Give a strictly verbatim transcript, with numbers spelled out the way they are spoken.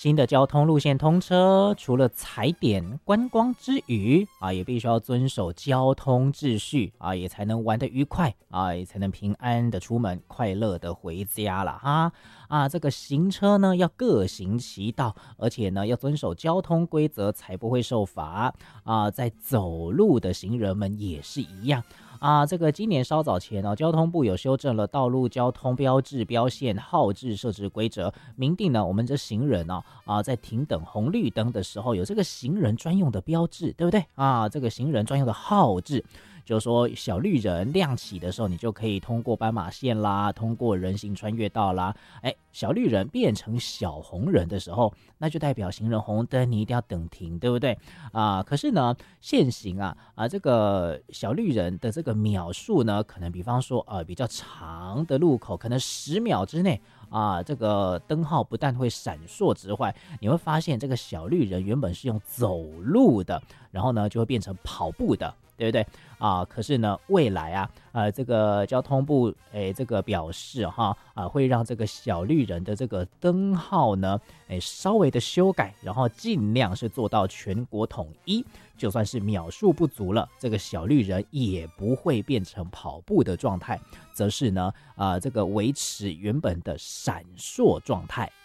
新的交通路线通车，除了踩点观光之余啊，也必须要遵守交通秩序啊，也才能玩得愉快啊，也才能平安的出门，快乐的回家了哈啊！这个行车呢要各行其道，而且呢要遵守交通规则，才不会受罚啊。在走路的行人们也是一样。啊，这个今年稍早前呢，交通部有修正了道路交通标志、标线、号志设置规则，明定呢，我们这行人呢、啊，啊，在停等红绿灯的时候，有这个行人专用的标志，对不对啊？这个行人专用的号志。就是说小绿人亮起的时候，你就可以通过斑马线啦，通过人行穿越道啦。哎，小绿人变成小红人的时候，那就代表行人红灯你一定要等停，对不对啊？可是呢，现行啊啊这个小绿人的这个秒数呢，可能比方说呃比较长的路口，可能十秒之内啊，这个灯号不但会闪烁直坏，你会发现这个小绿人原本是用走路的，然后呢就会变成跑步的。对不对啊？可是呢，未来啊，呃，这个交通部诶，这个表示哈啊，会让这个小绿人的这个灯号呢，诶，稍微的修改，然后尽量是做到全国统一。就算是秒数不足了，这个小绿人也不会变成跑步的状态，则是呢，啊、呃，这个维持原本的闪烁状态。